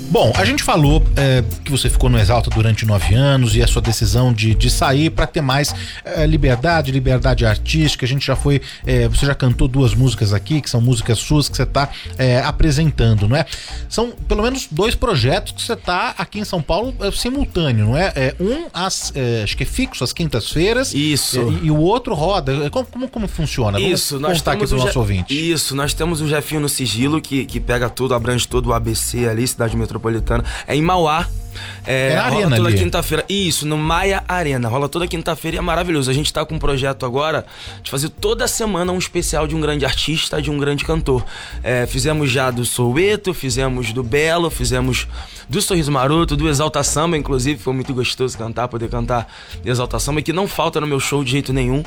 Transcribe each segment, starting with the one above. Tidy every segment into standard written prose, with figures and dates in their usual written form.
Bom, a gente falou que você ficou no Exalta durante 9 anos e a sua decisão de sair para ter mais liberdade artística. A gente já foi, você já cantou 2 músicas aqui, que são músicas suas que você tá apresentando, não é? São pelo menos 2 projetos que você tá aqui em São Paulo simultâneo, não é? Acho que é fixo às quintas-feiras. Isso. E o outro roda. Como funciona? Isso, Vamos contar aqui pro nosso ouvinte. Isso, nós temos o Jefinho no Sigilo, que pega tudo, abrange todo o ABC ali, cidade metropolitana. É em Mauá. Na rola Arena toda ali. quinta-feira. Isso, no Maia Arena. Rola toda quinta-feira e é maravilhoso. A gente tá com um projeto agora de fazer toda semana um especial de um grande artista, de um grande cantor. Fizemos já do Soweto, fizemos do Belo, fizemos do Sorriso Maroto, do Exalta Samba, inclusive. Foi muito gostoso poder cantar Exalta Samba, que não falta no meu show de jeito nenhum.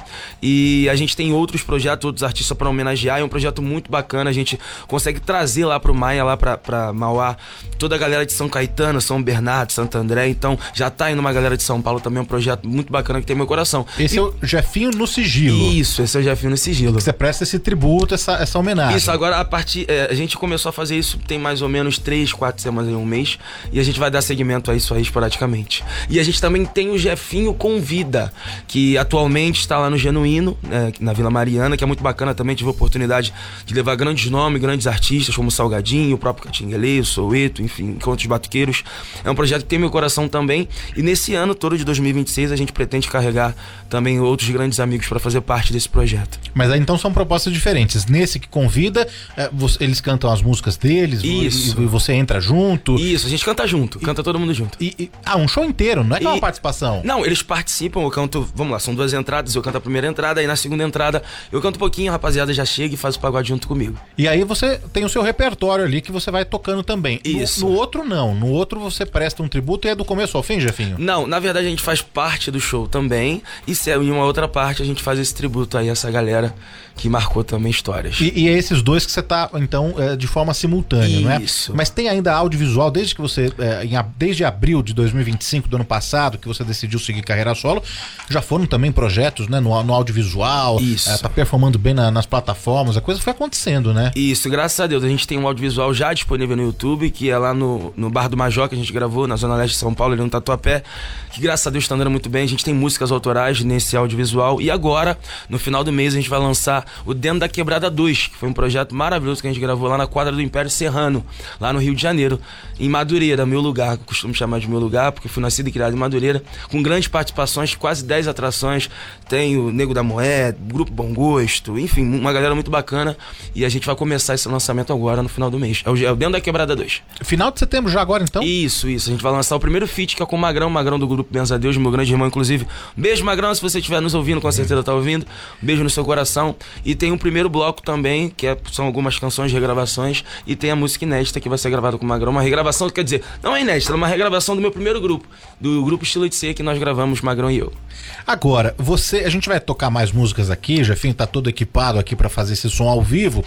E a gente tem outros projetos, outros artistas pra homenagear. É um projeto muito bacana. A gente consegue trazer lá pro Maia, lá pra Mauá, toda a galera de São Caetano, São Bernardo, Santo André. Então já tá indo uma galera de São Paulo também. É um projeto muito bacana que tem meu coração. Esse é o Jefinho no Sigilo. Isso, esse é o Jefinho no Sigilo. Que você presta esse tributo, essa homenagem. Isso, agora a gente começou a fazer isso tem mais ou menos 3, 4 semanas em um mês. E a gente vai dar seguimento a isso aí esporadicamente. E a gente também tem o Jefinho Convida, que atualmente está lá no Genuíno, na Vila Mariana, que é muito bacana também. Tive a oportunidade de levar grandes nomes, grandes artistas, como o Salgadinho, o próprio Catinguele, o Soweto, enfim, Encontros Batuqueiros. É um projeto que tem meu coração também. E nesse ano todo de 2026 a gente pretende carregar também outros grandes amigos para fazer parte desse projeto. Mas aí então são propostas diferentes. Nesse que convida, eles cantam as músicas deles. Isso. E você entra junto. Isso, a gente canta junto, canta todo mundo junto. Um show inteiro, não é uma participação? Não, eles participam, eu canto, vamos lá, são 2 entradas, eu canto a primeira entrada e na segunda entrada eu canto um pouquinho, a rapaziada já chega e faz o pagode junto comigo. E aí você tem o seu repertório ali que você vai tocando também. Isso. No outro não, no outro você presta um tributo e é do começo ao fim, Jefinho? Não, na verdade a gente faz parte do show também e em uma outra parte a gente faz esse tributo aí a essa galera que marcou também histórias. E é esses 2 que você tá, então, de forma simultânea, não é? Isso. Mas tem ainda audiovisual, desde que você, desde abril de 2025 do ano passado, que você decidiu seguir carreira solo, já foram também projetos, né, no audiovisual. Isso. Tá performando bem nas plataformas, a coisa foi acontecendo, né? Isso, graças a Deus. A gente tem um audiovisual já disponível no YouTube, que é lá no Bar do Major, que a gente gravou, na Zona Leste de São Paulo, ali no Tatuapé, que graças a Deus tá andando muito bem. A gente tem músicas autorais nesse audiovisual. E agora, no final do mês, a gente vai lançar o Dentro da Quebrada 2, que foi um projeto maravilhoso que a gente gravou lá na quadra do Império Serrano, lá no Rio de Janeiro, em Madureira, meu lugar, que eu costumo chamar de meu lugar, porque fui nascido e criado em Madureira, com grandes participações, quase 10 atrações. Tem o Nego da Moé, Grupo Bom Gosto, enfim, uma galera muito bacana. E a gente vai começar esse lançamento agora, no final do mês. É o Dentro da Quebrada 2. Final de setembro já agora, então? Isso. A gente vai lançar o primeiro feat, que é com o Magrão do Grupo Benza a Deus, meu grande irmão, inclusive. Um beijo, Magrão, se você estiver nos ouvindo, com certeza tá ouvindo. Um beijo no seu coração. E tem um primeiro bloco também, são algumas canções, regravações. E tem a música inédita, que vai ser gravada com o Magrão. Uma regravação, quer dizer, não é inédita, é uma regravação do meu primeiro grupo. Do grupo Estilo de Ser, que nós gravamos, Magrão e eu. Agora, a gente vai tocar mais músicas aqui, o Jefinho tá todo equipado aqui pra fazer esse som ao vivo.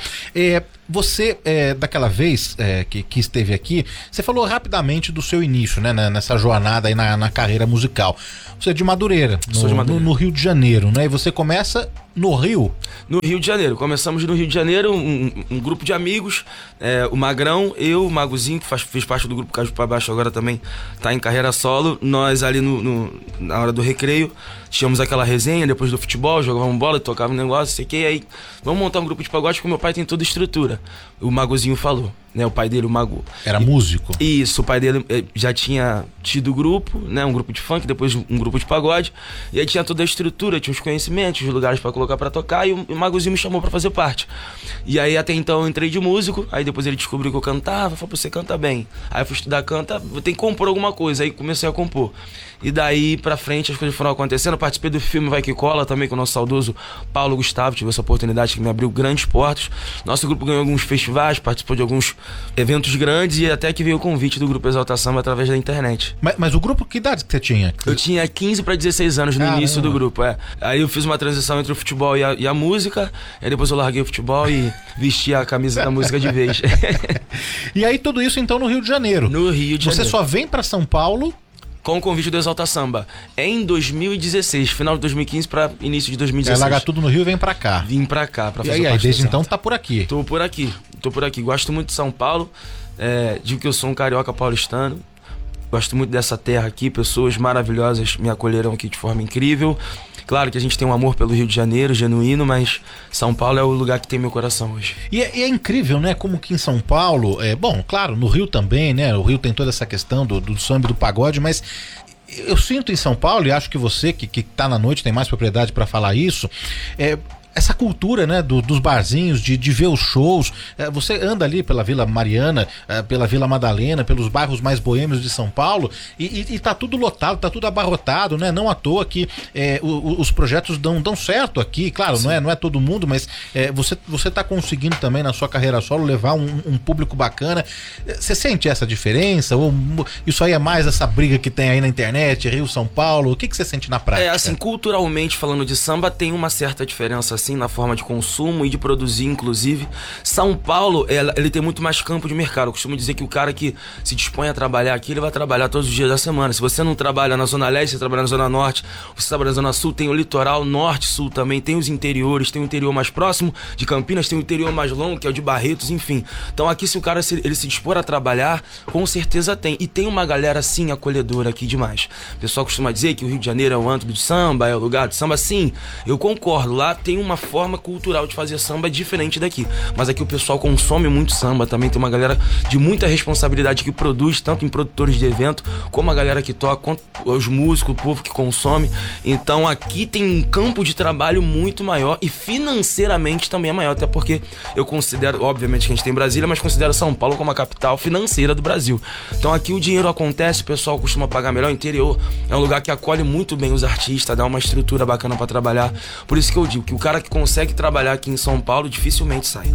Você, daquela vez que esteve aqui, você falou rapidamente do seu início, né, nessa jornada aí na carreira musical. Você é de Madureira, no Rio de Janeiro, né? E você começa no Rio? No Rio de Janeiro. Começamos no Rio de Janeiro, um grupo de amigos, o Magrão, eu, o Magozinho, que fez parte do grupo Caju pra Baixo, agora também tá em carreira solo. Nós ali na hora do recreio, tínhamos aquela resenha depois do futebol, jogávamos bola, tocávamos um negócio, sei que, e aí vamos montar um grupo de pagode, porque meu pai tem toda a estrutura. O Magozinho falou, né? O pai dele, o Mago. Era músico? Isso, o pai dele já tinha tido grupo, né? Um grupo de funk, depois um grupo de pagode. E aí tinha toda a estrutura, tinha os conhecimentos, os lugares pra colocar pra tocar, e o Magozinho me chamou pra fazer parte. E aí até então eu entrei de músico, aí depois ele descobriu que eu cantava, falou, você canta bem. Aí eu fui estudar tem que compor alguma coisa, aí comecei a compor. E daí pra frente as coisas foram acontecendo. Eu participei do filme Vai Que Cola também com o nosso saudoso Paulo Gustavo, tive essa oportunidade que me abriu grandes portas. Nosso grupo ganhou alguns festivais, participou de alguns eventos grandes e até que veio o convite do Grupo Exalta Samba através da internet. Mas o grupo, que idade que você tinha? Eu tinha 15 para 16 anos no início do grupo, Aí eu fiz uma transição entre o futebol e a música, aí depois eu larguei o futebol e vesti a camisa da música de vez. E aí tudo isso então no Rio de Janeiro? No Rio de Janeiro. Você só vem para São Paulo com o convite do Exalta Samba. É em 2016, final de 2015 para início de 2016. Largar tudo no Rio e vem pra cá. Vim pra cá, pra fazer parte. E aí, desde então tá por aqui? Tô por aqui. Gosto muito de São Paulo. Digo que eu sou um carioca paulistano. Gosto muito dessa terra aqui, pessoas maravilhosas me acolheram aqui de forma incrível. Claro que a gente tem um amor pelo Rio de Janeiro, genuíno, mas São Paulo é o lugar que tem meu coração hoje. E é incrível, né? Como que em São Paulo, bom, claro, no Rio também, né? O Rio tem toda essa questão do samba e do pagode, mas eu sinto em São Paulo, e acho que você que tá na noite tem mais propriedade para falar isso, essa cultura, né, dos barzinhos, de ver os shows. Você anda ali pela Vila Mariana, pela Vila Madalena, pelos bairros mais boêmios de São Paulo e tá tudo lotado, tá tudo abarrotado, né? Não à toa que os projetos dão certo aqui, claro, não é todo mundo, mas você tá conseguindo também na sua carreira solo levar um público bacana. Você sente essa diferença? Ou isso aí é mais essa briga que tem aí na internet, Rio, São Paulo? O que você sente na prática? Assim, culturalmente falando de samba, tem uma certa diferença, assim, na forma de consumo e de produzir, inclusive. São Paulo, ele tem muito mais campo de mercado. Eu costumo dizer que o cara que se dispõe a trabalhar aqui, ele vai trabalhar todos os dias da semana. Se você não trabalha na Zona Leste, você trabalha na Zona Norte, você trabalha na Zona Sul, tem o litoral, Norte, Sul também, tem os interiores, tem o interior mais próximo de Campinas, tem o interior mais longo, que é o de Barretos, enfim. Então aqui, se o cara ele se dispor a trabalhar, com certeza tem. E tem uma galera, sim, acolhedora aqui demais. O pessoal costuma dizer que o Rio de Janeiro é o antro de samba, é o lugar de samba. Sim, eu concordo. Lá tem uma forma cultural de fazer samba diferente daqui, mas aqui o pessoal consome muito samba também, tem uma galera de muita responsabilidade que produz, tanto em produtores de evento, como a galera que toca, quanto os músicos, o povo que consome. Então aqui tem um campo de trabalho muito maior e financeiramente também é maior, até porque eu considero, obviamente que a gente tem Brasília, mas considero São Paulo como a capital financeira do Brasil. Então aqui o dinheiro acontece, o pessoal costuma pagar melhor. O interior é um lugar que acolhe muito bem os artistas, dá uma estrutura bacana pra trabalhar. Por isso que eu digo que o cara que consegue trabalhar aqui em São Paulo dificilmente sai.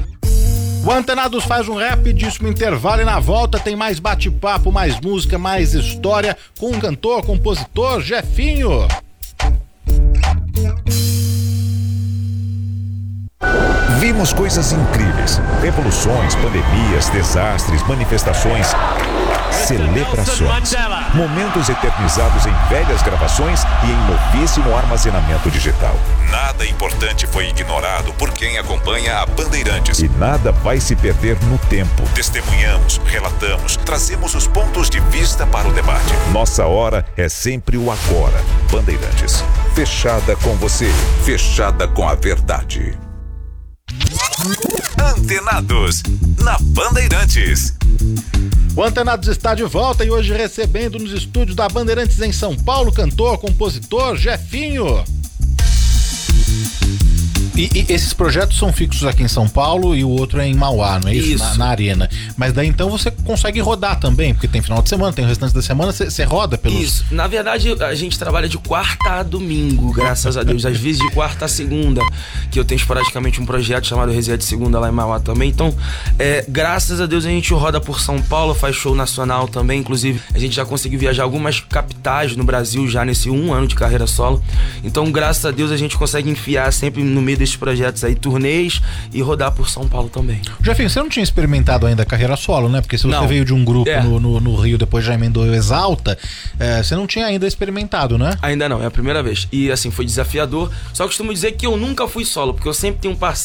O Antenados faz um rapidíssimo intervalo e na volta tem mais bate-papo, mais música, mais história com o cantor, compositor Jefinho. Vimos coisas incríveis, revoluções, pandemias, desastres, manifestações, celebrações, momentos eternizados em velhas gravações e em novíssimo armazenamento digital. Nada importante foi ignorado por quem acompanha a Bandeirantes. E nada vai se perder no tempo. Testemunhamos, relatamos, trazemos os pontos de vista para o debate. Nossa hora é sempre o agora. Bandeirantes, fechada com você, fechada com a verdade. Antenados, na Bandeirantes. O Antenados está de volta e hoje recebendo nos estúdios da Bandeirantes em São Paulo, cantor, compositor Jefinho. E esses projetos são fixos aqui em São Paulo e o outro é em Mauá, não é isso? Na Arena. Mas daí então você consegue rodar também, porque tem final de semana, tem o restante da semana, você roda pelos... Isso, na verdade a gente trabalha de quarta a domingo, graças a Deus. Às vezes de quarta a segunda, que eu tenho esporadicamente um projeto chamado Resenha de Segunda lá em Mauá também. Então, graças a Deus a gente roda por São Paulo, faz show nacional também. Inclusive, a gente já conseguiu viajar algumas capitais no Brasil já nesse 1 ano de carreira solo. Então, graças a Deus a gente consegue enfiar sempre no meio desses projetos aí, turnês e rodar por São Paulo também. Jefinho, você não tinha experimentado ainda a carreira solo, né? Porque se você veio de um grupo no Rio, depois já emendou o Exalta, você não tinha ainda experimentado, né? Ainda não, é a primeira vez. E assim, foi desafiador. Só costumo dizer que eu nunca fui solo, porque eu sempre tenho um parceiro